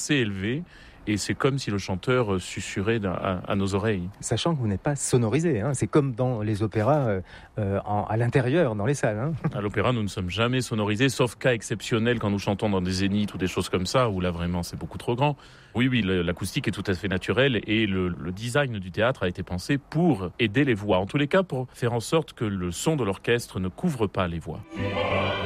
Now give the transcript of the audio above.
assez élevé. Et c'est comme si le chanteur susurrait à nos oreilles. Sachant que vous n'êtes pas sonorisé, hein. C'est comme dans les opéras à l'intérieur, dans les salles. Hein. À l'opéra, nous ne sommes jamais sonorisés, sauf cas exceptionnel quand nous chantons dans des zéniths ou des choses comme ça, où là vraiment c'est beaucoup trop grand. Oui, l'acoustique est tout à fait naturelle et le design du théâtre a été pensé pour aider les voix. En tous les cas, pour faire en sorte que le son de l'orchestre ne couvre pas les voix.